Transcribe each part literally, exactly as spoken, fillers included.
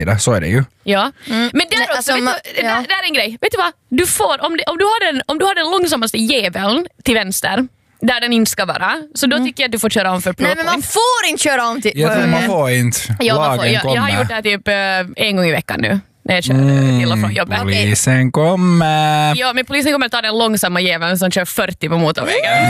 Så är det ju. Ja. Mm. Men där Nej, också, alltså, vet man, du, ja. där, där är en grej. Vet du vad? Du får, om, det, om, du har den, om du har den långsammaste jäveln till vänster, där den inte ska vara, så då mm. tycker jag att du får köra om för pro Nej, men man får inte köra om till... Jag tror man får inte. Ja, Lagen man får. Jag, kommer. jag har gjort det här typ äh, en gång i veckan nu. När jag kör Mm, till och från jobbet. polisen kommer. Ja, men polisen kommer ta den långsamma jäveln som kör fyrtio på motorvägen.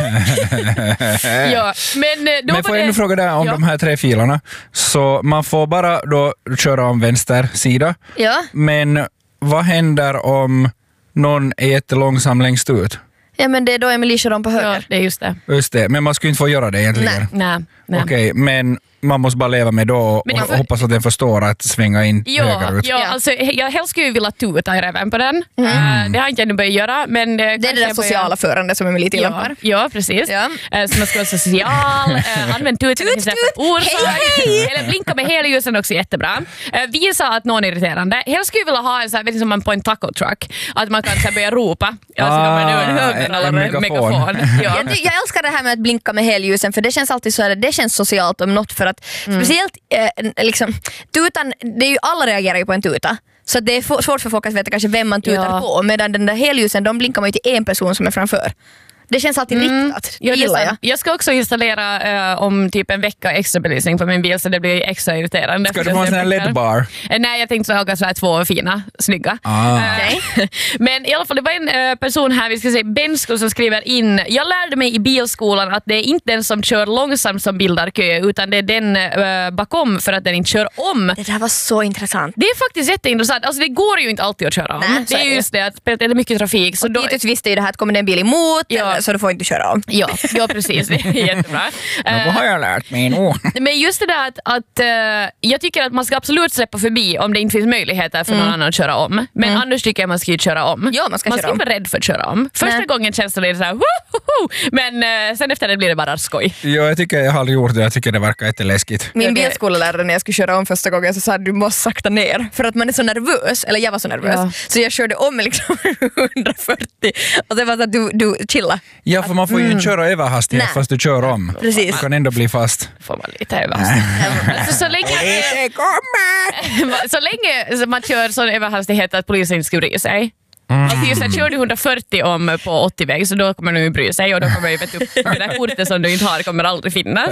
ja, men då men får jag det... ändå fråga där om ja. de här tre filerna. Så man får bara då köra om vänster sida. Ja. Men vad händer om någon är jättelångsam längst ut? Ja, men det är då Emily kör om på höger. Ja, det är just det. Just det, men man skulle inte få göra det egentligen. Nej. Nej, nej. Okej, okay, men man måste bara leva med då och, Men det får- och hoppas att den förstår att svänga in Ja, högerut. ja, alltså, jag helst skulle ju vilja tuta i reven på den. Mm. Uh, det har jag inte ännu börjat göra. Men det, Det är det där sociala förandet som Emily tillämpar. Ja, ja, precis. Ja. Uh, så man ska vara social, uh, använd tut till exempel orsak. Eller blinka med helljusen också jättebra. Uh, visa att någon är irriterande. Helst skulle jag vilja ha en sån här, vet du, som man på en taco truck. Att man kan så här, börja ropa. Ja, så Ah, kommer nu en höger en eller megafon. megafon. Ja. Jag, jag älskar det här med att blinka med helljusen, för det känns alltid så här, det känns socialt om något, för att mm. speciellt eh, liksom, tutan, det är ju, alla reagerar ju på en tuta. Så det är svårt för folk att veta kanske vem man tutar Ja. på, medan den där helljusen, de blinkar man ju till en person som är framför. Det känns alltid Mm. riktat. Det Ja, det är gillar sant. jag. Jag ska också installera uh, om typ en vecka extra belysning på min bil, så det blir extra irriterande. Ska du få en sån här L E D-bar? Uh, nej, jag tänkte så ha så här två fina, snygga. Ah. Uh, men i alla fall, det var en uh, person här, vi ska säga Bensko, som skriver in: jag lärde mig i bilskolan att det är inte den som kör långsamt som bildar kö, utan det är den uh, bakom för att den inte kör om. Det där var så intressant. Det är faktiskt jätteintressant. Alltså, det går ju inte alltid att köra om. Nej, så det är är ju det. just det att det är mycket trafik. Så Och då, Titus visste ju det här att kommer det en bil emot, Ja. så du får inte köra om. ja, ja, precis. Det är jättebra. Vad har jag lärt mig nu? Men just det där att, att uh, jag tycker att man ska absolut släppa förbi om det inte finns möjligheter för mm. någon annan att köra om. Men mm. annars tycker jag man ska ju köra om. Ja, man ska man köra ska om. inte vara rädd för att köra om. Första Nej. gången känns det lite så här, wohoho! Men uh, sen efter det blir det bara skoj. Ja, jag tycker jag har aldrig gjort det. Jag tycker det verkar jätteläskigt. Min Okej. bilskollärare, när jag skulle köra om första gången, så sa att du måste sakta ner, för att man är så nervös, eller jag var så nervös, Ja. så jag körde om liksom hundrafyrtio och det var så att du, du chilla. Ja, för man får ju inte köra över hastighet Nej. fast du kör om. Precis. Du kan ändå bli fast. Får man lite överhastighet. Alltså, så länge Det kommer! så länge man kör sån överhastighet att polisen inte skulle bry sig. Mm. Alltså just att kör du hundrafyrtio om på åttio-väg, så då kommer du bry sig, och då kommer ju, vet du, det där kortet som du inte har kommer aldrig finnas.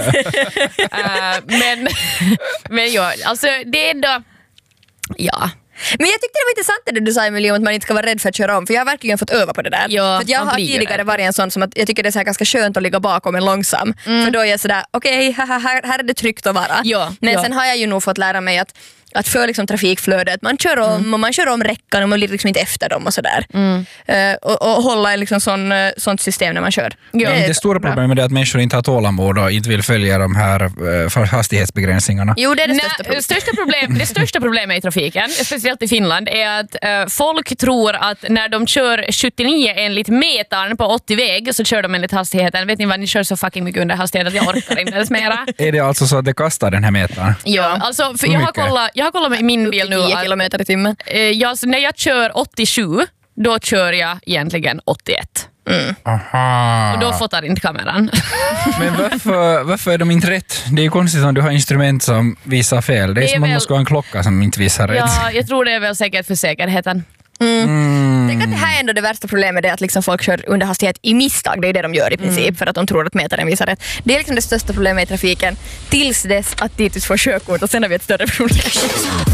uh, men, men ja, alltså det är ändå... Ja. Men jag tyckte det var intressant det du sa, Emilie, om att man inte ska vara rädd för att köra om, för jag har verkligen fått öva på det där. Ja, för att jag man har blir ju tidigare rädd. varit en sån som att jag tycker det är så här ganska skönt att ligga bakom en långsam, Mm. för då är jag sådär, okej, okay, här, här är det tryggt att vara. Ja, Men ja. sen har jag ju nog fått lära mig att att för liksom trafikflödet, man kör om mm. och man kör om räckan och man blir liksom inte efter dem och sådär. Mm. Uh, och, och hålla en liksom sån, uh, sånt system när man kör. Ja, det, det stora problemet är att människor inte har tålamod och inte vill följa de här uh, hastighetsbegränsningarna. Jo, det är det Nej, största problemet. största problem, det största problemet i trafiken, speciellt i Finland, är att uh, folk tror att när de kör sjuttionio enligt metern på åttio-väg så kör de enligt hastigheten. Vet ni vad, ni kör så fucking mycket under hastighet att jag orkar inte ens mera. Är det alltså så att det kastar den här metern? Ja, alltså för Hur jag har mycket? kollat, jag har kollat med min bil nu tio att, kilometer i timmen. eh, ja, så när jag kör åttiosju, då kör jag egentligen åttioett. Mm. Aha. Och då fotar inte kameran. Men varför, varför är de inte rätt? Det är ju konstigt om du har instrument som visar fel. Det är, Det är som om väl- man ska ha en klocka som inte visar rätt. Ja, jag tror det är väl säkert för säkerheten. Mm. Tänk att det här är ändå det värsta problemet, är att liksom folk kör under hastighet i misstag. Det är det de gör i princip, mm. för att de tror att mätaren visar rätt. Det är liksom det största problemet i trafiken tills dess att Titus får körkort, och sen har vi ett större problem.